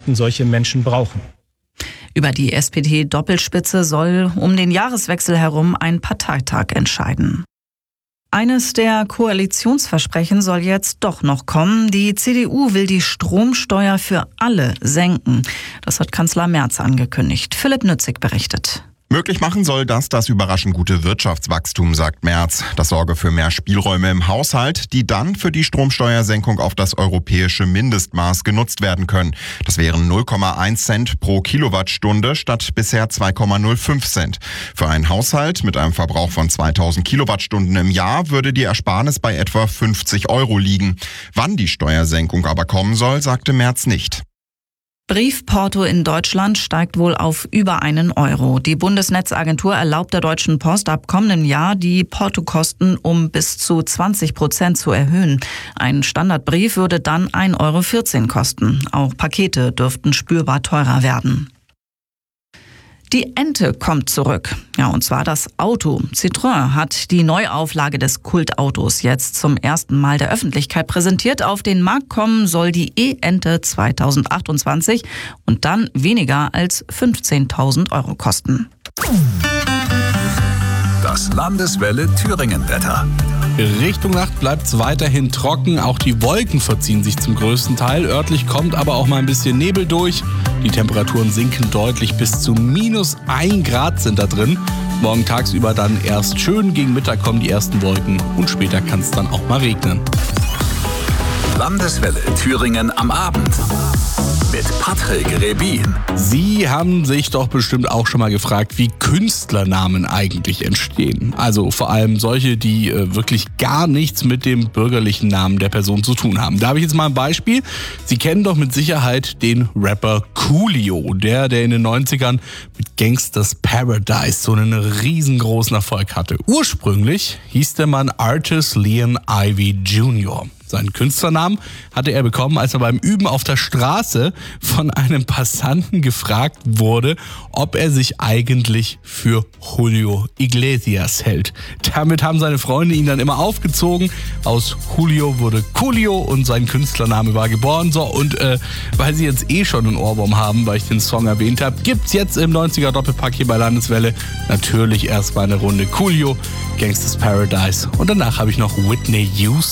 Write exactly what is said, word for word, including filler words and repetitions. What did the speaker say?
Gesellschaften solche Menschen brauchen. Über die S P D-Doppelspitze soll um den Jahreswechsel herum ein Parteitag entscheiden. Eines der Koalitionsversprechen soll jetzt doch noch kommen. Die C D U will die Stromsteuer für alle senken. Das hat Kanzler Merz angekündigt. Philipp Nützig berichtet. Möglich machen soll das das überraschend gute Wirtschaftswachstum, sagt Merz. Das sorge für mehr Spielräume im Haushalt, die dann für die Stromsteuersenkung auf das europäische Mindestmaß genutzt werden können. Das wären null Komma eins Cent pro Kilowattstunde statt bisher zwei Komma null fünf Cent. Für einen Haushalt mit einem Verbrauch von zweitausend Kilowattstunden im Jahr würde die Ersparnis bei etwa fünfzig Euro liegen. Wann die Steuersenkung aber kommen soll, sagte Merz nicht. Briefporto in Deutschland steigt wohl auf über einen Euro. Die Bundesnetzagentur erlaubt der Deutschen Post ab kommendem Jahr, die Portokosten um bis zu zwanzig Prozent zu erhöhen. Ein Standardbrief würde dann ein Euro vierzehn kosten. Auch Pakete dürften spürbar teurer werden. Die Ente kommt zurück. Ja, und zwar das Auto. Citroën hat die Neuauflage des Kultautos jetzt zum ersten Mal der Öffentlichkeit präsentiert. Auf den Markt kommen soll die E-Ente zweitausendachtundzwanzig und dann weniger als fünfzehntausend Euro kosten. Das Landeswelle Thüringen-Wetter. Richtung Nacht bleibt es weiterhin trocken. Auch die Wolken verziehen sich zum größten Teil. Örtlich kommt aber auch mal ein bisschen Nebel durch. Die Temperaturen sinken deutlich, bis zu minus ein Grad sind da drin. Morgen tagsüber dann erst schön, gegen Mittag kommen die ersten Wolken und später kann es dann auch mal regnen. Landeswelle Thüringen am Abend mit Patrick Rebin. Sie haben sich doch bestimmt auch schon mal gefragt, wie Künstlernamen eigentlich entstehen. Also vor allem solche, die äh, wirklich gar nichts mit dem bürgerlichen Namen der Person zu tun haben. Da habe ich jetzt mal ein Beispiel. Sie kennen doch mit Sicherheit den Rapper Coolio, der, der in den neunzigern mit Gangsters Paradise so einen riesengroßen Erfolg hatte. Ursprünglich hieß der Mann Artis Leon Ivy Junior Seinen Künstlernamen hatte er bekommen, als er beim Üben auf der Straße von einem Passanten gefragt wurde, ob er sich eigentlich für Julio Iglesias hält. Damit haben seine Freunde ihn dann immer aufgezogen. Aus Julio wurde Coolio und sein Künstlername war geboren. So, und äh, weil sie jetzt eh schon einen Ohrwurm haben, weil ich den Song erwähnt habe, gibt's jetzt im neunziger Doppelpack hier bei Landeswelle natürlich erstmal eine Runde Coolio, Gangsters Paradise und danach habe ich noch Whitney Houston.